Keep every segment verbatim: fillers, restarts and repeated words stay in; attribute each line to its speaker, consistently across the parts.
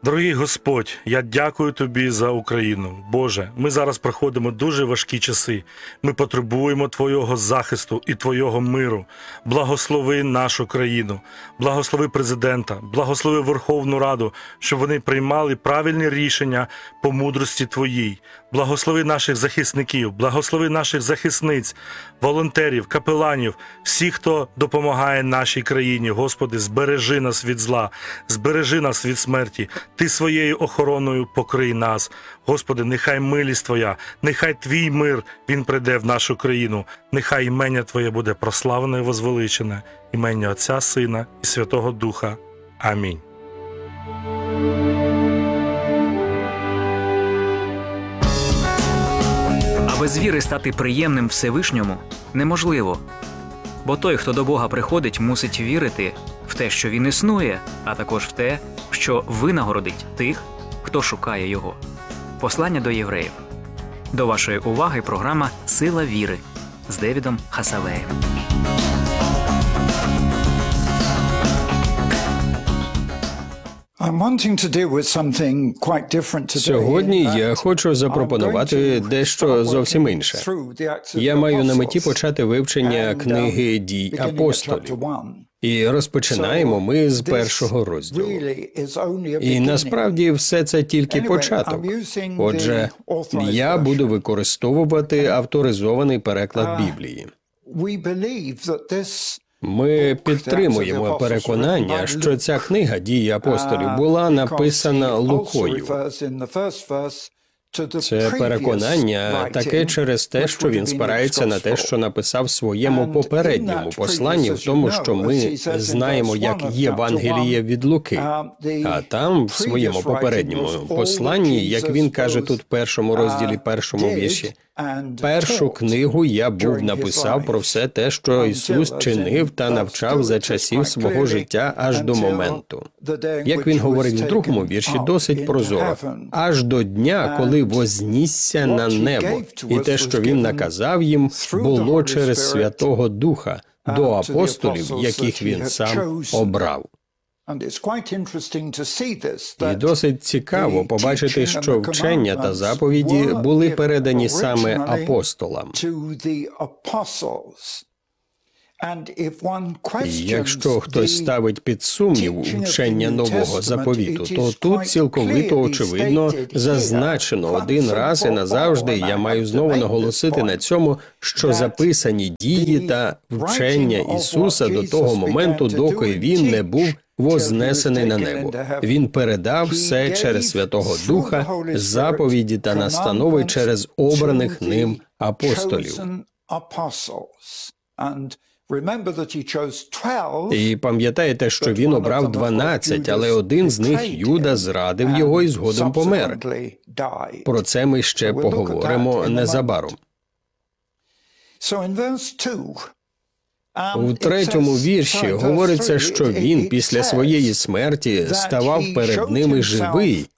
Speaker 1: Дорогий Господь, я дякую Тобі за Україну. Боже, ми зараз проходимо дуже важкі часи. Ми потребуємо Твого захисту і Твого миру. Благослови нашу країну, благослови президента, благослови Верховну Раду, щоб вони приймали правильні рішення по мудрості Твоїй. Благослови наших захисників, благослови наших захисниць, волонтерів, капеланів, всіх, хто допомагає нашій країні. Господи, збережи нас від зла, збережи нас від смерті. Ти своєю охороною покрий нас. Господи, нехай милість Твоя, нехай Твій мир, він прийде в нашу країну. Нехай імення Твоє буде прославлене і возвеличене. Імення Отця, Сина і Святого Духа. Амінь.
Speaker 2: А без віри стати приємним Всевишньому неможливо. Бо той, хто до Бога приходить, мусить вірити в те, що Він існує, а також в те, що винагородить тих, хто шукає Його. Послання до євреїв. До вашої уваги програма «Сила віри» з Девідом Хасавеєм.
Speaker 3: Сьогодні я хочу запропонувати дещо зовсім інше. Я маю на меті почати вивчення книги «Дій апостолів». І розпочинаємо ми з першого розділу. І насправді все це тільки початок. Отже, я буду використовувати авторизований переклад Біблії. Ми підтримуємо переконання, що ця книга «Дії апостолів» була написана Лукою. Це переконання таке через те, що він спирається на те, що написав в своєму попередньому посланні, в тому, що ми знаємо як Євангеліє від Луки. А там, в своєму попередньому посланні, як він каже тут в першому розділі, першому вірші, «Першу книгу я був написав про все те, що Ісус чинив та навчав за часів свого життя аж до моменту». Як він говорить в другому вірші, досить прозоро. «Аж до дня, коли вознісся на небо». І те, що він наказав їм, було через Святого Духа до апостолів, яких він сам обрав. І досить цікаво побачити, що вчення та заповіді були передані саме апостолам. І якщо хтось ставить під сумнів вчення Нового Заповіту, то тут цілковито очевидно зазначено один раз і назавжди, я маю знову наголосити на цьому, що записані дії та вчення Ісуса до того моменту, доки Він не був вознесений на небо. Він передав все через Святого Духа, заповіді та настанови через обраних ним апостолів. І пам'ятаєте, що він обрав дванадцять, але один з них, Юда, зрадив його і згодом помер. Про це ми ще поговоримо незабаром. У третьому вірші говориться, що він після своєї смерті ставав перед ними живий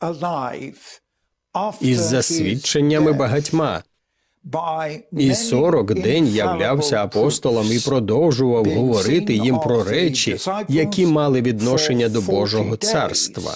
Speaker 3: із засвідченнями багатьма. І сорок день являвся апостолам і продовжував говорити їм про речі, які мали відношення до Божого царства.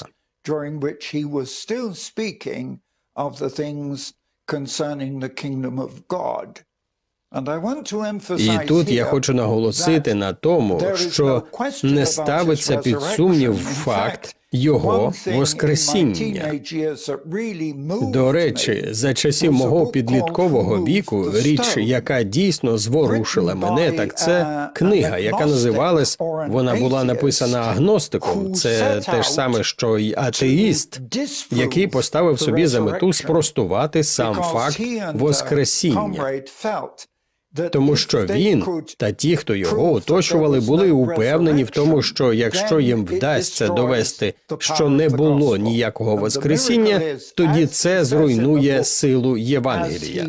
Speaker 3: І тут я хочу наголосити на тому, що не ставиться під сумнів факт Його воскресіння. До речі, за часів мого підліткового віку, річ, яка дійсно зворушила мене, так це книга, яка називалась, вона була написана агностиком, це те ж саме, що й атеїст, який поставив собі за мету спростувати сам факт воскресіння. Тому що він та ті, хто його оточували, були упевнені в тому, що якщо їм вдасться довести, що не було ніякого воскресіння, тоді це зруйнує силу Євангелія.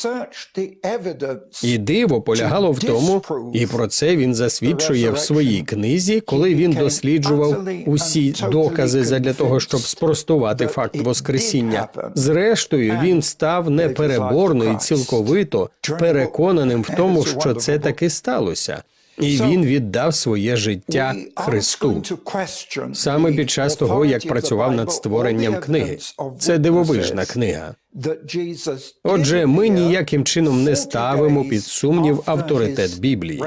Speaker 3: І диво полягало в тому, і про це він засвідчує в своїй книзі, коли він досліджував усі докази задля того, щоб спростувати факт воскресіння. Зрештою, він став непереборно і цілковито переконаним в тому, що це таки сталося. І він віддав своє життя Христу. Саме під час того, як працював над створенням книги. Це дивовижна книга. Отже, ми ніяким чином не ставимо під сумнів авторитет Біблії.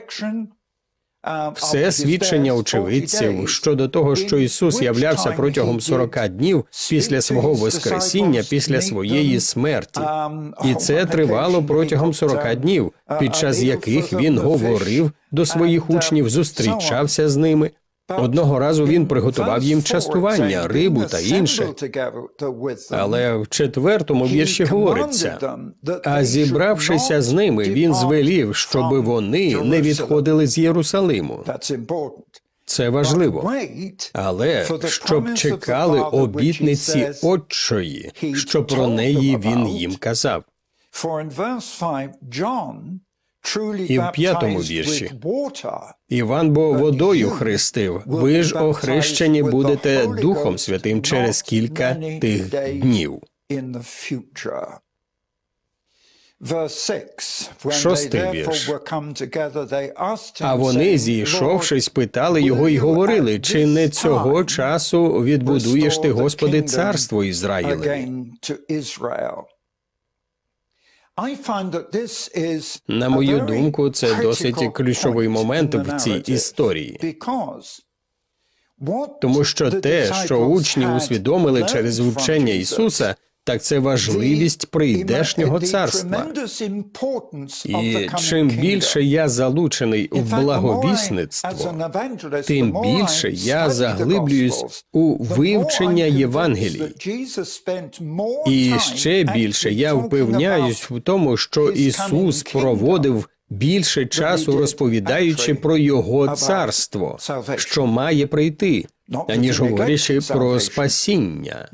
Speaker 3: Все свідчення очевидців щодо того, що Ісус являвся протягом сорока днів після свого Воскресіння, після своєї смерті. І це тривало протягом сорока днів, під час яких Він говорив до своїх учнів, зустрічався з ними. Одного разу Він приготував їм частування, рибу та інше. Але в четвертому вірші говориться, «А зібравшися з ними, Він звелів, щоби вони не відходили з Єрусалиму». Це важливо. Але щоб чекали обітниці Отчої, що про неї Він їм казав. І в п'ятому вірші «Іван бо водою хрестив, ви ж охрещені будете Духом Святим через кілька тих днів». Шостий вірш. «А вони, зійшовшись, питали його і говорили, чи не цього часу відбудуєш ти, Господи, царство Ізраїлеві?» На мою думку, це досить ключовий момент в цій історії. Тому що те, що учні усвідомили через вчення Ісуса, так це важливість прийдешнього царства. І чим більше я залучений в благовісництво, тим більше я заглиблююсь у вивчення Євангелії. І ще більше я впевняюсь в тому, що Ісус проводив більше часу розповідаючи про Його царство, що має прийти, аніж говорячи про спасіння.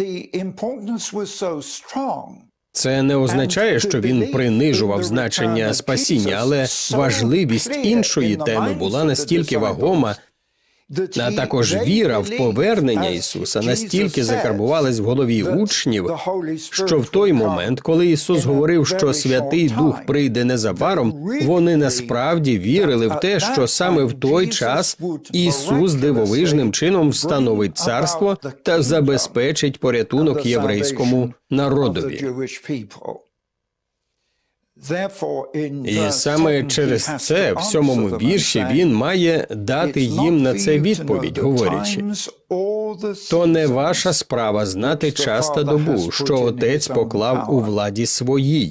Speaker 3: Це не означає, що він принижував значення спасіння, але важливість іншої теми була настільки вагома, а також віра в повернення Ісуса настільки закарбувалась в голові учнів, що в той момент, коли Ісус говорив, що Святий Дух прийде незабаром, вони насправді вірили в те, що саме в той час Ісус дивовижним чином встановить царство та забезпечить порятунок єврейському народові. І саме через це в сьомому вірші він має дати їм на це відповідь, говорячи, «То не ваша справа знати час та добу, що Отець поклав у владі своїй».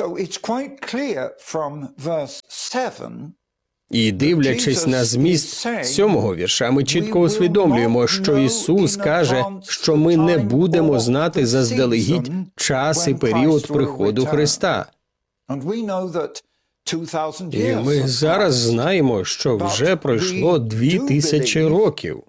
Speaker 3: І дивлячись на зміст сьомого вірша, ми чітко усвідомлюємо, що Ісус каже, що ми не будемо знати заздалегідь час і період приходу Христа. І ми зараз знаємо, що вже пройшло дві тисячі років.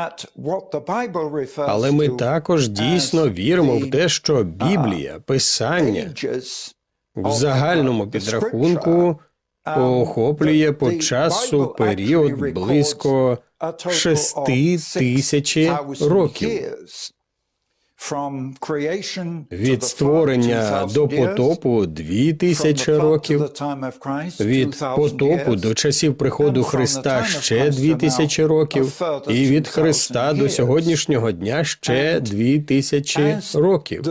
Speaker 3: Але ми також дійсно віримо в те, що Біблія, Писання, в загальному підрахунку охоплює по часу період близько шести тисячі років. Від створення до потопу – дві тисячі років, від потопу до часів приходу Христа – ще дві тисячі років, і від Христа до сьогоднішнього дня – ще дві тисячі років.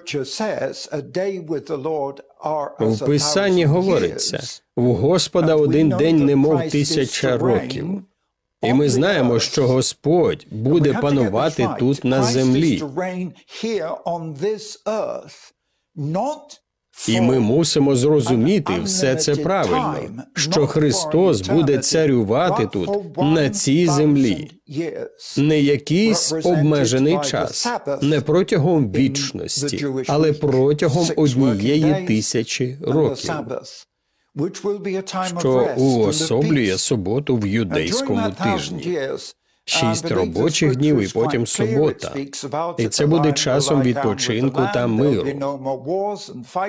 Speaker 3: В Писанні говориться, «В Господа один день немов тисяча років». І ми знаємо, що Господь буде панувати тут на землі. І ми мусимо зрозуміти все це правильно, що Христос буде царювати тут, на цій землі. Не якийсь обмежений час, не протягом вічності, але протягом однієї тисячі років, що уособлює суботу в юдейському тижні. Шість робочих днів і потім субота. І це буде часом відпочинку та миру.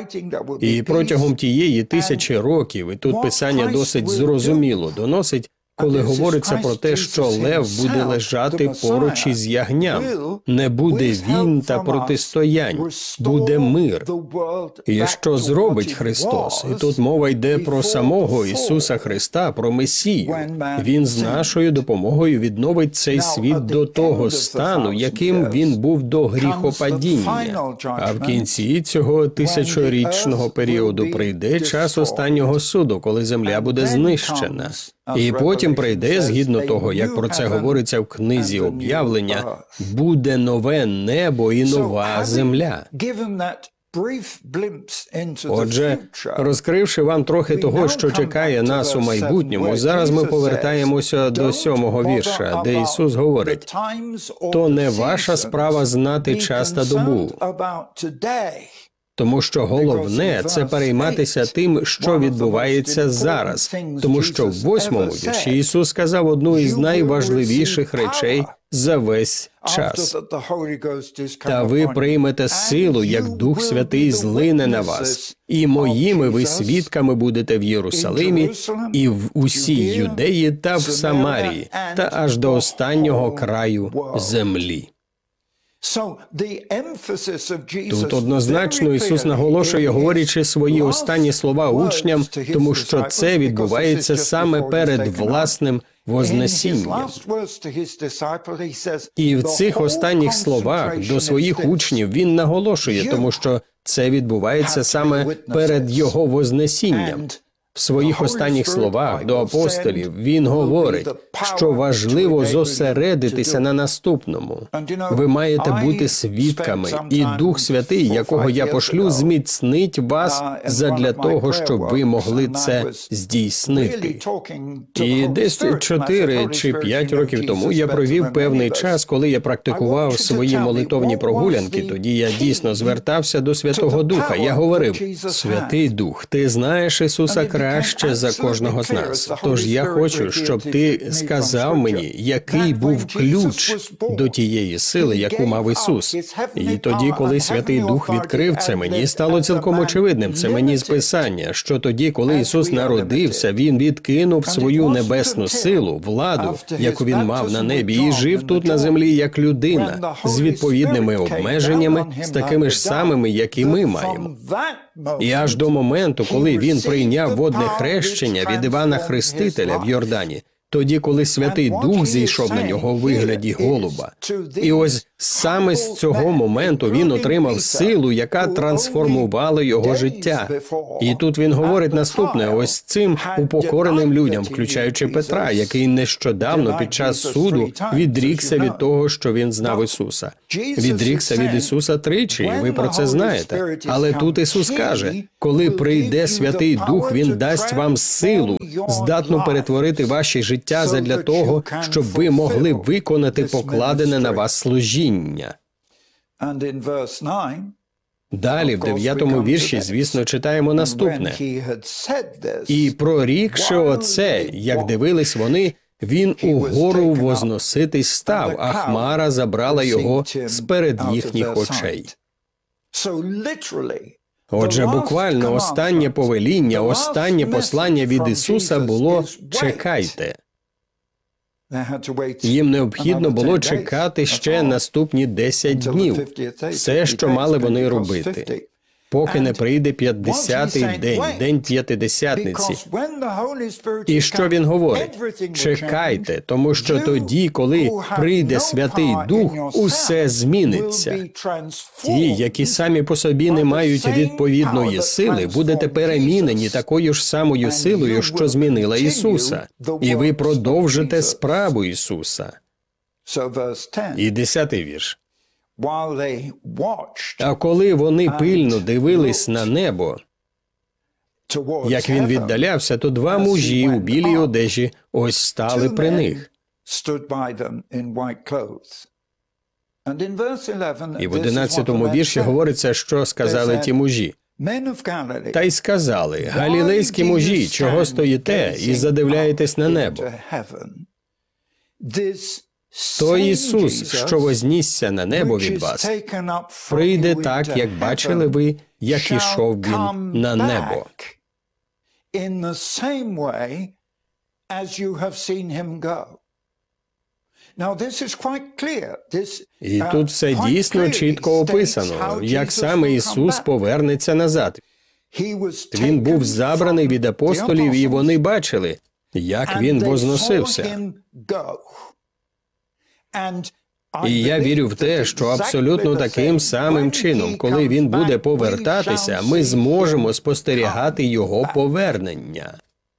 Speaker 3: І протягом тієї тисячі років, і тут Писання досить зрозуміло доносить, коли говориться про те, що лев буде лежати поруч із ягням. Не буде війн та протистоянь, буде мир. І що зробить Христос? І тут мова йде про самого Ісуса Христа, про Месію. Він з нашою допомогою відновить цей світ до того стану, яким він був до гріхопадіння. А в кінці цього тисячорічного періоду прийде час останнього суду, коли земля буде знищена. І потім прийде, згідно того, як про це говориться в книзі Об'явлення, буде нове небо і нова земля. Отже, розкривши вам трохи того, що чекає нас у майбутньому, зараз ми повертаємося до сьомого вірша, де Ісус говорить: «То не ваша справа знати час та добу». Тому що головне – це перейматися тим, що відбувається зараз. Тому що в восьмому вірші Ісус сказав одну із найважливіших речей за весь час. «Та ви приймете силу, як Дух Святий злине на вас, і моїми ви свідками будете в Єрусалимі, і в усій Юдеї та в Самарії, та аж до останнього краю землі». Тут однозначно Ісус наголошує, говорячи свої останні слова учням, тому що це відбувається саме перед власним Вознесінням. І в цих останніх словах до своїх учнів Він наголошує, тому що це відбувається саме перед Його Вознесінням. В своїх останніх словах до апостолів Він говорить, що важливо зосередитися на наступному. Ви маєте бути свідками, і Дух Святий, якого я пошлю, зміцнить вас задля того, щоб ви могли це здійснити. І десь чотири чи п'ять років тому я провів певний час, коли я практикував свої молитовні прогулянки. Тоді я дійсно звертався до Святого Духа. Я говорив: «Святий Дух, ти знаєш Ісуса краще за кожного з нас. Тож я хочу, щоб ти сказав мені, який був ключ до тієї сили, яку мав Ісус». І тоді, коли Святий Дух відкрив це, мені стало цілком очевидним, це мені з Писання, що тоді, коли Ісус народився, Він відкинув свою небесну силу, владу, яку Він мав на небі, і жив тут на землі як людина, з відповідними обмеженнями, з такими ж самими, як і ми маємо. І аж до моменту, коли Він прийняв водне хрещення від Івана Хрестителя в Йордані, тоді, коли Святий Дух зійшов на нього у вигляді голуба. І ось саме з цього моменту він отримав силу, яка трансформувала його життя. І тут він говорить наступне, ось цим упокореним людям, включаючи Петра, який нещодавно під час суду відрікся від того, що він знав Ісуса. Відрікся від Ісуса тричі, і ви про це знаєте. Але тут Ісус каже, коли прийде Святий Дух, Він дасть вам силу, здатну перетворити ваші життя задля того, щоб ви могли виконати покладене на вас служіння. Далі, в дев'ятому вірші, звісно, читаємо наступне. «І прорікши оце, як дивились вони, він угору возноситись став, а хмара забрала його з-перед їхніх очей». Отже, буквально останнє повеління, останнє послання від Ісуса було «чекайте». Їм необхідно було чекати ще наступні десять днів. Все, що мали вони робити, поки не прийде п'ятдесятий день, день П'ятидесятниці. І що він говорить? Чекайте, тому що тоді, коли прийде Святий Дух, усе зміниться. Ті, які самі по собі не мають відповідної сили, будете перемінені такою ж самою силою, що змінила Ісуса. І ви продовжите справу Ісуса. І десятий вірш. А коли вони пильно дивились на небо, як він віддалявся, то два мужі у білій одежі ось стали при них. І в одинадцятому вірші говориться, що сказали ті мужі. Та й сказали: «Галілейські мужі, чого стоїте і задивляєтесь на небо? Той Ісус, що вознісся на небо від вас, прийде так, як бачили ви, як ішов Він на небо».
Speaker 4: as you have seen him go. Now, this is quite clear. This,
Speaker 3: І
Speaker 4: uh,
Speaker 3: тут все
Speaker 4: quite
Speaker 3: дійсно
Speaker 4: clearly
Speaker 3: чітко
Speaker 4: states
Speaker 3: описано,
Speaker 4: how
Speaker 3: як
Speaker 4: Jesus
Speaker 3: саме
Speaker 4: will come
Speaker 3: Ісус
Speaker 4: back.
Speaker 3: повернеться назад.
Speaker 4: He was
Speaker 3: Він
Speaker 4: taken
Speaker 3: був забраний від
Speaker 4: from the
Speaker 3: апостолів, і
Speaker 4: apostles,
Speaker 3: вони бачили, як
Speaker 4: and
Speaker 3: він
Speaker 4: they saw
Speaker 3: возносився.
Speaker 4: him go. And
Speaker 3: І я вірю в те, що абсолютно таким самим чином, коли він буде повертатися, ми зможемо спостерігати його повернення.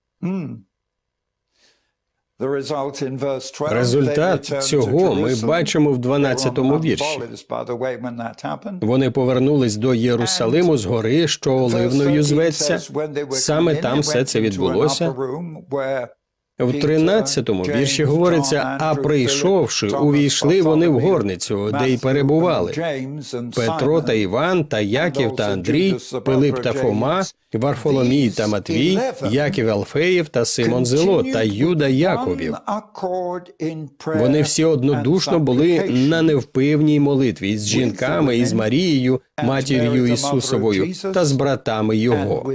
Speaker 3: Результат цього ми бачимо в дванадцятому вірші. Вони повернулись до Єрусалиму з гори, що Оливною зветься. Саме там все це відбулося. В тринадцятому вірші говориться, а прийшовши, увійшли вони в горницю, де й перебували. Петро та Іван та Яків та Андрій, Пилип та Фома, Варфоломій та Матвій, Яків Алфеєв та Симон Зелот та Юда Яковів. Вони всі однодушно були на невпивній молитві з жінками і з Марією, матір'ю Ісусовою, та з братами Його.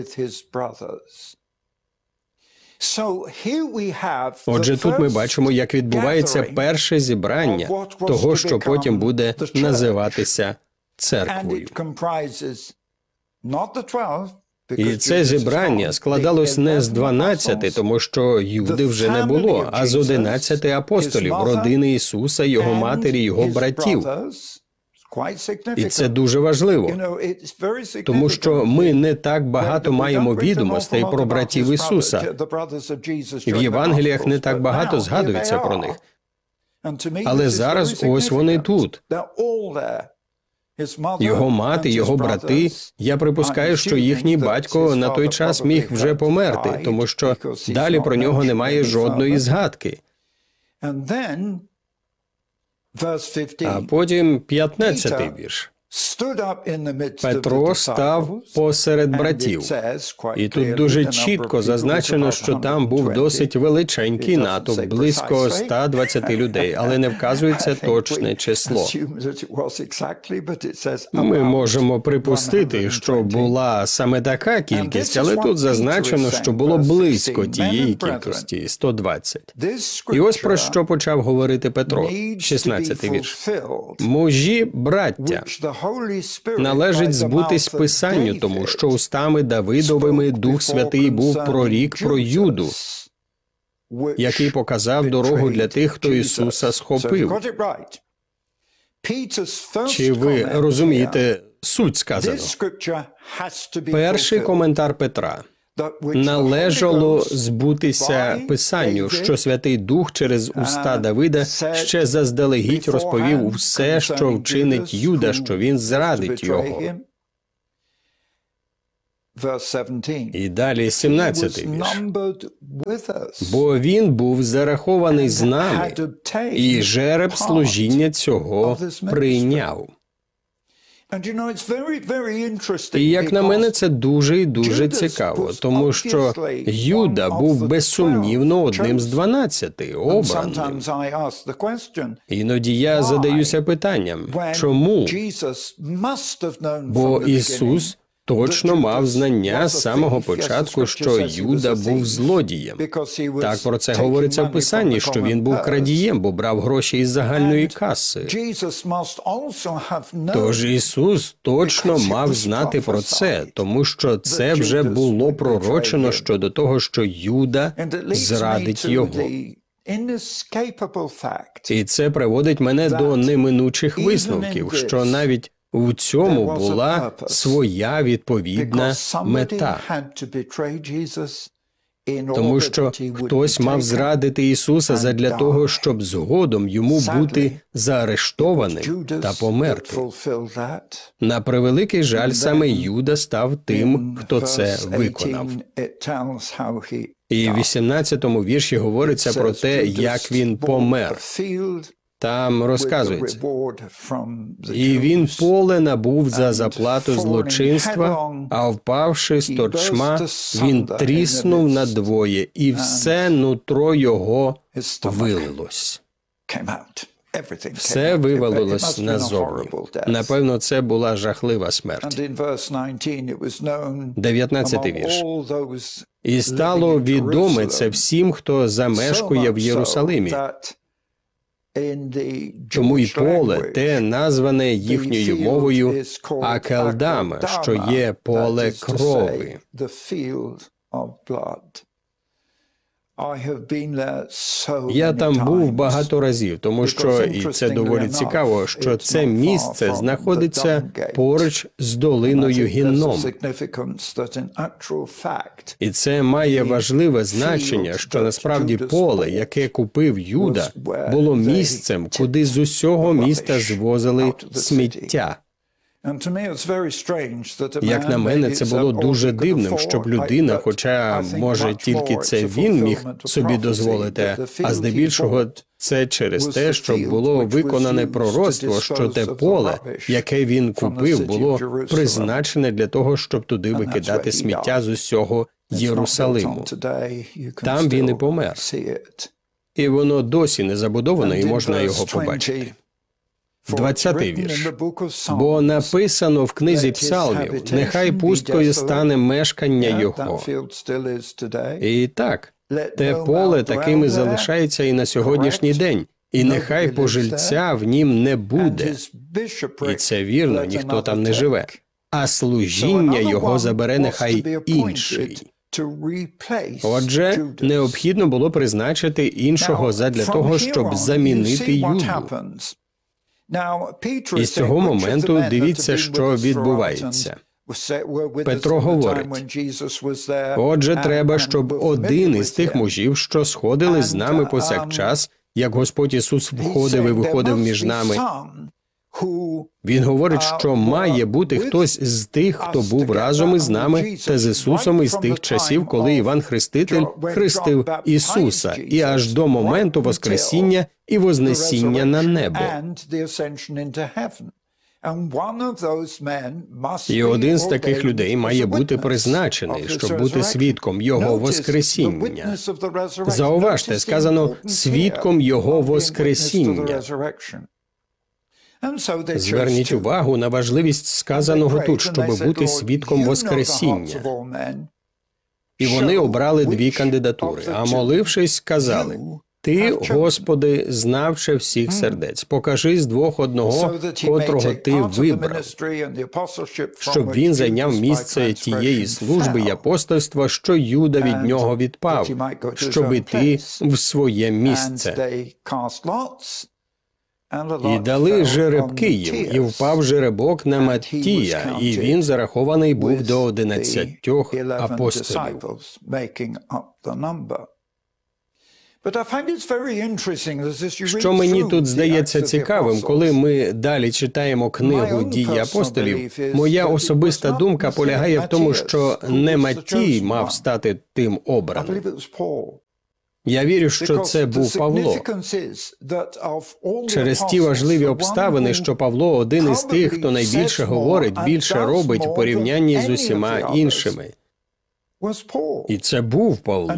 Speaker 3: Отже, тут ми бачимо, як відбувається перше зібрання того, що потім буде називатися церквою. І це зібрання складалось не з дванадцяти, тому що Юди вже не було, а з одинадцяти апостолів, родини Ісуса, Його матері, Його братів. І це дуже важливо, тому що ми не так багато маємо відомостей про братів Ісуса. В Євангеліях не так багато згадується про них. Але зараз ось вони тут. Його мати, його брати, я припускаю, що їхній батько на той час міг вже померти, тому що далі про нього немає жодної згадки. А потім п'ятнадцятий вірш. Петро став посеред братів. І тут дуже чітко зазначено, що там був досить величенький натовп, близько ста двадцяти людей, але не вказується точне число. Ми можемо припустити, що була саме така кількість, але тут зазначено, що було близько тієї кількості – сто двадцять. І ось про що почав говорити Петро, шістнадцятий вірш. «Мужі, браття, належить збутись Писанню, тому що устами Давидовими Дух Святий був прорік про Юду, який показав дорогу для тих, хто Ісуса схопив». Чи ви розумієте суть сказаного? Перший коментар Петра. Належало збутися Писанню, що Святий Дух через уста Давида ще заздалегідь розповів все, що вчинить Юда, що він зрадить його. І далі сімнадцятий вірш. Бо він був зарахований з нами, і жереб служіння цього прийняв. І, як на мене, це дуже і дуже цікаво, тому що Юда був безсумнівно одним з дванадцяти, обраним. Іноді я задаюся питанням, чому? Бо Ісус точно мав знання з самого початку, що Юда був злодієм. Так про це говориться в Писанні, що він був крадієм, бо брав гроші із загальної каси. Тож Ісус точно мав знати про це, тому що це вже було пророчено щодо того, що Юда зрадить його. І це приводить мене до неминучих висновків, що навіть у цьому була своя відповідна мета. Тому що хтось мав зрадити Ісуса задля того, щоб згодом йому бути заарештованим та померти. На превеликий жаль, саме Юда став тим, хто це виконав. І в вісімнадцятому вірші говориться про те, як він помер. Там розказується, «І він поле набув за заплату злочинства, а впавши з торчма, він тріснув надвоє, і все нутро його вилилось». Все вивалилось назовні. Напевно, це була жахлива смерть. дев'ятнадцятий вірш. «І стало відоме це всім, хто замешкує в Єрусалимі. Тому й поле, те назване їхньою мовою Акелдама, що є поле крови». Я там був багато разів, тому що, і це доволі цікаво, що це місце знаходиться поруч з долиною Гінном. І це має важливе значення, що насправді поле, яке купив Юда, було місцем, куди з усього міста звозили сміття. Як на мене, це було дуже дивним, щоб людина, хоча, може, тільки це він міг собі дозволити, а здебільшого це через те, що було виконане пророцтво, що те поле, яке він купив, було призначене для того, щоб туди викидати сміття з усього Єрусалиму. Там він і помер. І воно досі не забудоване, і можна його побачити. двадцятий вірш. «Бо написано в книзі псалмів, нехай пусткою стане мешкання його». І так, те поле таким і залишається і на сьогоднішній день, і нехай пожильця в нім не буде. І це вірно, ніхто там не живе. А служіння його забере нехай інший. Отже, необхідно було призначити іншого задля того, щоб замінити Юду. І з цього моменту дивіться, що відбувається. Петро говорить, «Отже, треба, щоб один із тих мужів, що сходили з нами повсякчас, як Господь Ісус входив і виходив між нами». Він говорить, що має бути хтось з тих, хто був разом із нами та з Ісусом із тих часів, коли Іван Хреститель хрестив Ісуса, і аж до моменту Воскресіння і Вознесіння на небо. І один з таких людей має бути призначений, щоб бути свідком Його Воскресіння. Зауважте, сказано «свідком Його Воскресіння». Зверніть увагу на важливість сказаного тут, щоб бути свідком Воскресіння. І вони обрали дві кандидатури, а молившись, сказали, «Ти, Господи, знавши всіх сердець, покажи з двох одного, котрого Ти вибрав, щоб він зайняв місце тієї служби й апостольства, що Юда від нього відпав, щоб іти в своє місце». І дали жеребки їм, і впав жеребок на Маттія, і він зарахований був до одинадцятьох апостолів. Що мені тут здається цікавим, коли ми далі читаємо книгу «Дії апостолів», моя особиста думка полягає в тому, що не Маттій мав стати тим обраним. Я вірю, що це був Павло. Через ті важливі обставини, що Павло один із тих, хто найбільше говорить, більше робить у порівнянні з усіма іншими. І це був Павло.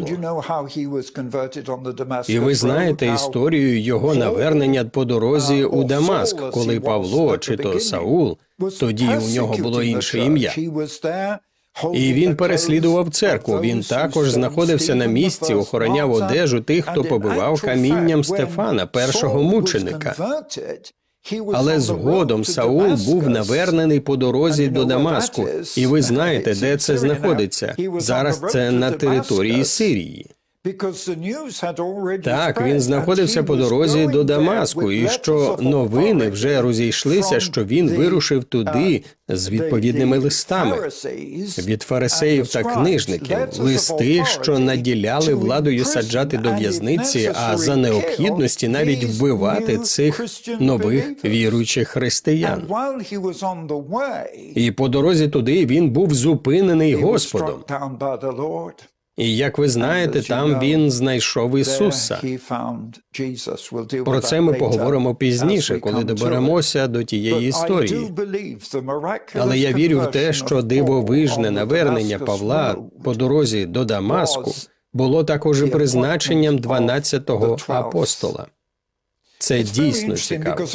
Speaker 3: І ви знаєте історію його навернення по дорозі у Дамаск, коли Павло, чи то Саул, тоді у нього було інше ім'я, і він переслідував церкву. Він також знаходився на місці, охороняв одежу тих, хто побивав камінням Стефана, першого мученика. Але згодом Саул був навернений по дорозі до Дамаску. І ви знаєте, де це знаходиться. Зараз це на території Сирії. Так, він знаходився по дорозі до Дамаску, і що новини вже розійшлися, що він вирушив туди з відповідними листами від фарисеїв та книжників, листи, що наділяли владою саджати до в'язниці, а за необхідності навіть вбивати цих нових віруючих християн. І по дорозі туди він був зупинений Господом. І, як ви знаєте, там він знайшов Ісуса. Про це ми поговоримо пізніше, коли доберемося до тієї історії. Але я вірю в те, що дивовижне навернення Павла по дорозі до Дамаску було також і призначенням дванадцятого апостола. Це дійсно цікаво.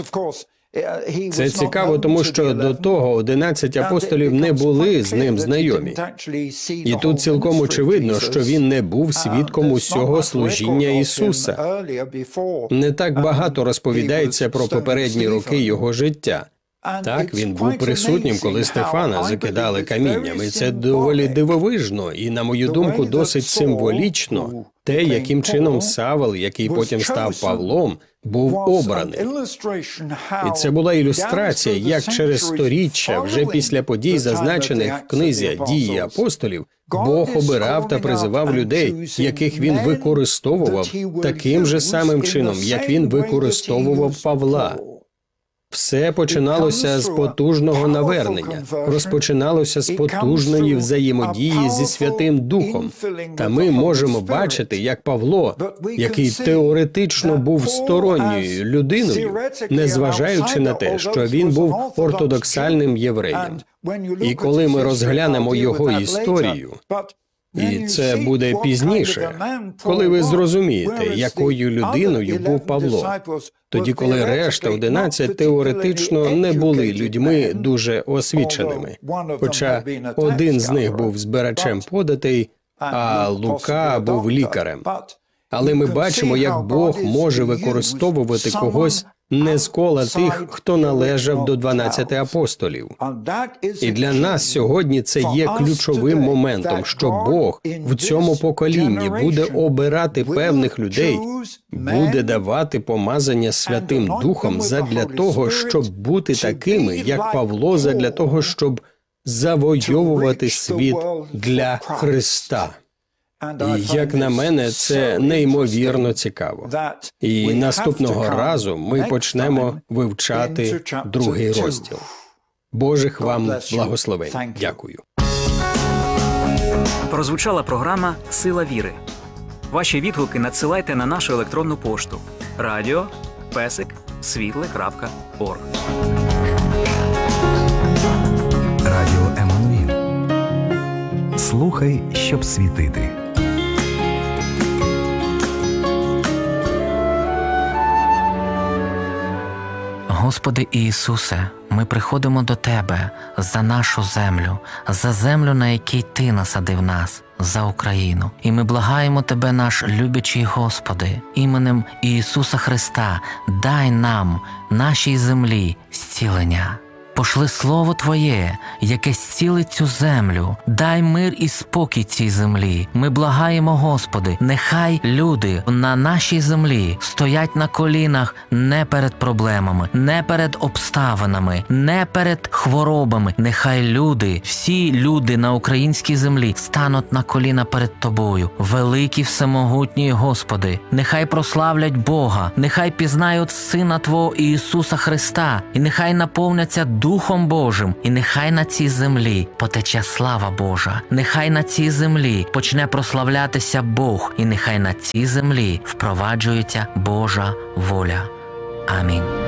Speaker 3: Це цікаво, тому що до того одинадцять апостолів не були з ним знайомі. І тут цілком очевидно, що він не був свідком усього служіння Ісуса. Не так багато розповідається про попередні роки його життя. Так, він був присутнім, коли Стефана закидали камінням, і це доволі дивовижно, і, на мою думку, досить символічно те, яким чином Савл, який потім став Павлом, був обраний. І це була ілюстрація, як через сторіччя, вже після подій, зазначених в книзі «Дії апостолів», Бог обирав та призивав людей, яких він використовував таким же самим чином, як він використовував Павла. Все починалося з потужного навернення, розпочиналося з потужної взаємодії зі Святим Духом. Та ми можемо бачити, як Павло, який теоретично був сторонньою людиною, незважаючи на те, що він був ортодоксальним євреєм. І коли ми розглянемо його історію, і це буде пізніше, коли ви зрозумієте, якою людиною був Павло, тоді коли решта одинадцять теоретично не були людьми дуже освіченими, хоча один з них був збирачем податей, а Лука був лікарем. Але ми бачимо, як Бог може використовувати когось не з кола тих, хто належав до дванадцяти апостолів. І для нас сьогодні це є ключовим моментом, що Бог в цьому поколінні буде обирати певних людей, буде давати помазання Святим Духом задля того, щоб бути такими, як Павло, задля того, щоб завойовувати світ для Христа. І, як на мене, це неймовірно цікаво. І наступного разу ми почнемо вивчати другий розділ. Божих вам благословень. Дякую.
Speaker 2: Прозвучала програма «Сила віри». Ваші відгуки надсилайте на нашу електронну пошту радіо песик світле крапка орг.
Speaker 5: Радіо Еммануїл. Слухай, щоб світити.
Speaker 6: Господи Ісусе, ми приходимо до Тебе за нашу землю, за землю, на якій Ти насадив нас, за Україну. І ми благаємо Тебе, наш любячий Господи, іменем Ісуса Христа, дай нам, нашій землі, зцілення. Пошли Слово Твоє, яке зцілить цю землю. Дай мир і спокій цій землі. Ми благаємо, Господи, нехай люди на нашій землі стоять на колінах не перед проблемами, не перед обставинами, не перед хворобами. Нехай люди, всі люди на українській землі стануть на коліна перед Тобою. Великий всемогутній Господи, нехай прославлять Бога, нехай пізнають Сина Твого Ісуса Христа, і нехай наповняться Духом Божим, і нехай на цій землі потече слава Божа, нехай на цій землі почне прославлятися Бог, і нехай на цій землі впроваджується Божа воля. Амінь.